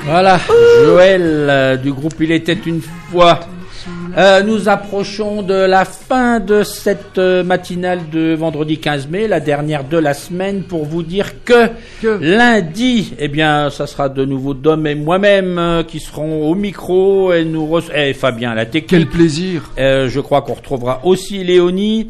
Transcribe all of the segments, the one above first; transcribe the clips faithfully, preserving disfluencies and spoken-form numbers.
Voilà, Joël euh, du groupe Il était une fois. Euh, nous approchons de la fin de cette euh, matinale de vendredi quinze mai, la dernière de la semaine, pour vous dire que, que lundi, eh bien, ça sera de nouveau Dom et moi-même euh, qui seront au micro et nous re- et Fabien à la technique. Quel plaisir. Euh, je crois qu'on retrouvera aussi Léonie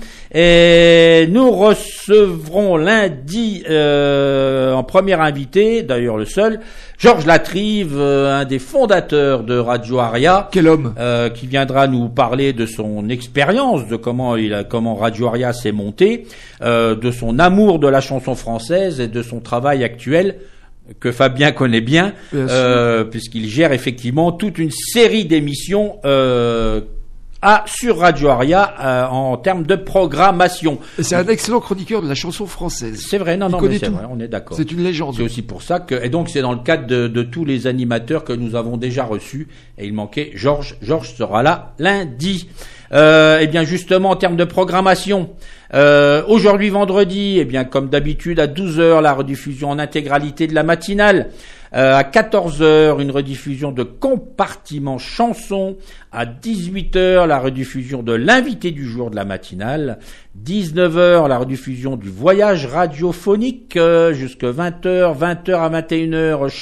et nous recevrons lundi euh, en premier invité, d'ailleurs le seul, Georges Latrive, euh, un des fondateurs de Radio Aria. Quel homme euh, qui viendra nous parler de son expérience, de comment il a, comment Radio Aria s'est monté, euh, de son amour de la chanson française et de son travail actuel que Fabien connaît bien, bien euh, puisqu'il gère effectivement toute une série d'émissions euh, à sur Radio Aria euh, en termes de programmation. Et c'est un excellent chroniqueur de la chanson française. C'est vrai, non, il non, connaît mais c'est tout. vrai, on est d'accord. C'est une légende. C'est aussi pour ça que, et donc c'est dans le cadre de, de tous les animateurs que nous avons déjà reçus, et il manquait Georges. Georges sera là lundi. Euh, et bien justement en termes de programmation, euh, aujourd'hui vendredi, et bien comme d'habitude à douze heures la rediffusion en intégralité de la matinale. Euh, à quatorze heures, une rediffusion de Compartiment Chanson. À dix-huit heures, la rediffusion de l'invité du jour de la matinale. dix-neuf heures, la rediffusion du voyage radiophonique euh, jusqu'à vingt heures. vingt heures à vingt et une heures,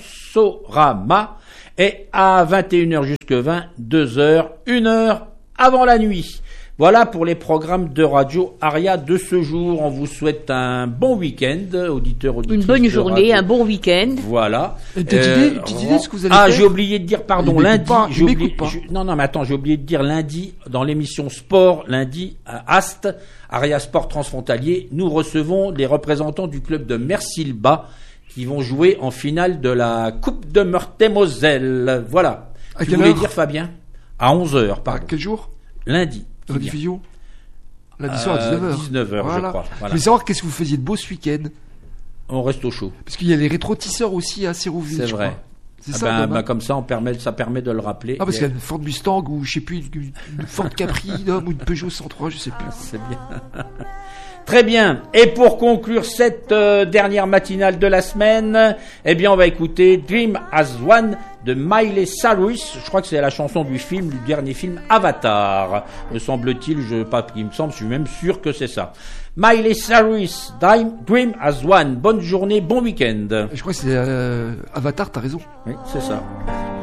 Chansorama. Et à vingt et une heures jusqu'à vingt-deux heures, une heure avant la nuit. Voilà pour les programmes de Radio Aria de ce jour. On vous souhaite un bon week-end, auditeurs, auditrices. Une bonne journée, Radio. Un bon week-end. Voilà. Une petite Euh, idée, petite idée de ce que vous allez ah, faire. j'ai oublié de dire, pardon, Il lundi. m'écoute pas, j'ai il oublié, m'écoute pas. je- non, non, mais attends, j'ai oublié de dire lundi, dans l'émission Sport, lundi, à Ast, Aria Sport Transfrontalier, nous recevons les représentants du club de Mersilba qui vont jouer en finale de la Coupe de Meurthe-et-Moselle. Voilà. À Tu quelle voulais heure dire, Fabien? À onze heures, Ah, pardon. quel jour? Lundi. La diffusion Lundi soir à Euh, dix-neuf heures. dix-neuf heures, je crois. Je Voilà. voulais savoir qu'est-ce que vous faisiez de beau ce week-end. On reste au chaud. Parce qu'il y a les rétro-tisseurs aussi à Sérouville. C'est je vrai. crois. C'est Ah ça, ben, Dom, hein ben, comme ça, on permet, ça permet de le rappeler. Ah, parce Et- qu'il y a une Ford Mustang ou je sais plus, une une Ford Capri, Dom, ou une Peugeot cent trois, je sais plus. C'est bien. Très bien. Et pour conclure cette euh, dernière matinale de la semaine, eh bien, on va écouter Dream as One de Miley Cyrus. Je crois que c'est la chanson du film, du dernier film Avatar. Me semble-t-il, je pas qu'il me semble, je suis même sûr que c'est ça. Miley Cyrus, Dream, Dream as One. Bonne journée, bon week-end. Je crois que c'est euh, Avatar, t'as raison. Oui, c'est ça.